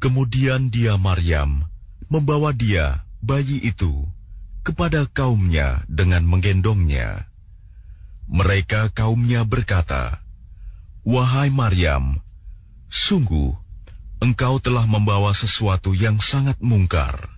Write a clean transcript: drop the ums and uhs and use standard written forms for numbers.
Kemudian dia Maryam membawa dia, bayi itu, kepada kaumnya dengan menggendongnya. Mereka kaumnya berkata, "Wahai Maryam, sungguh engkau telah membawa sesuatu yang sangat mungkar.